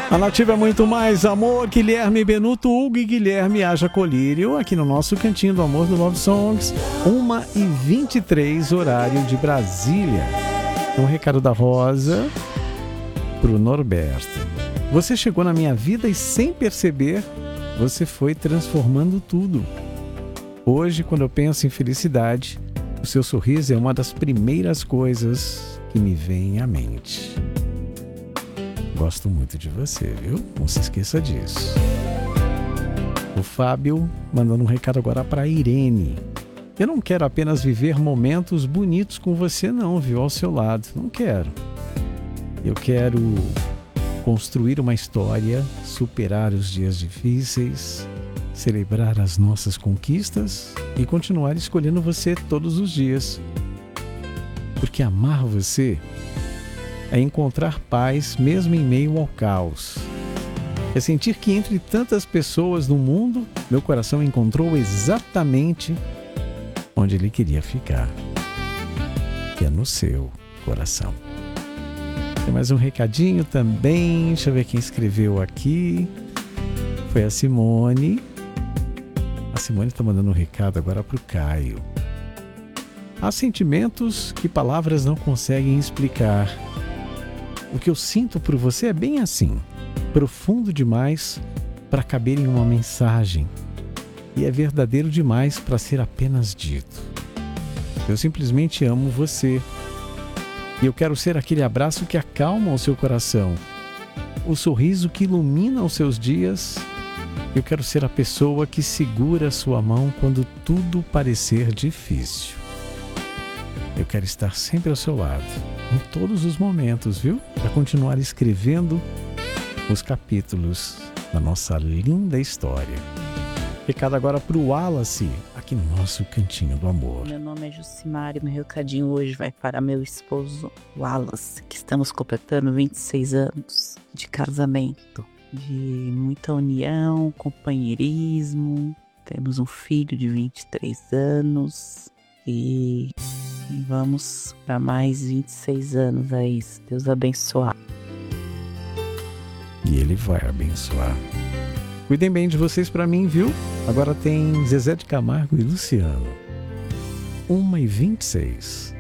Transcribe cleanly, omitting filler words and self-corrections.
A Nativa é muito mais amor. Guilherme Benuto, Hugo e Guilherme Haja Colírio, aqui no nosso Cantinho do Amor do Love Songs, 1h23, horário de Brasília. Um recado da Rosa pro Norberto. Você chegou na minha vida e, sem perceber, você foi transformando tudo. Hoje, quando eu penso em felicidade, o seu sorriso é uma das primeiras coisas que me vem à mente. Gosto muito de você, viu? Não se esqueça disso. O Fábio mandando um recado agora para a Irene. Eu não quero apenas viver momentos bonitos com você não, viu? Ao seu lado. Não quero. Eu quero construir uma história, superar os dias difíceis, celebrar as nossas conquistas e continuar escolhendo você todos os dias. Porque amar você é encontrar paz mesmo em meio ao caos. É sentir que entre tantas pessoas no mundo, meu coração encontrou exatamente onde ele queria ficar, que é no seu coração. Tem mais um recadinho também, deixa eu ver quem escreveu aqui. Foi a Simone. A Simone está mandando um recado agora para o Caio. Há sentimentos que palavras não conseguem explicar. O que eu sinto por você é bem assim, profundo demais para caber em uma mensagem e é verdadeiro demais para ser apenas dito. Eu simplesmente amo você e eu quero ser aquele abraço que acalma o seu coração, o sorriso que ilumina os seus dias. Eu quero ser a pessoa que segura a sua mão quando tudo parecer difícil. Eu quero estar sempre ao seu lado, em todos os momentos, viu? Para continuar escrevendo os capítulos da nossa linda história. Recado agora para o Wallace, aqui no nosso Cantinho do Amor. Meu nome é Jucimar e meu recadinho hoje vai para meu esposo Wallace, que estamos completando 26 anos de casamento, de muita união, companheirismo. Temos um filho de 23 anos e vamos para mais 26 anos aí, se Deus abençoar. E Ele vai abençoar. Cuidem bem de vocês para mim, viu? Agora tem Zezé de Camargo e Luciano. 1h26.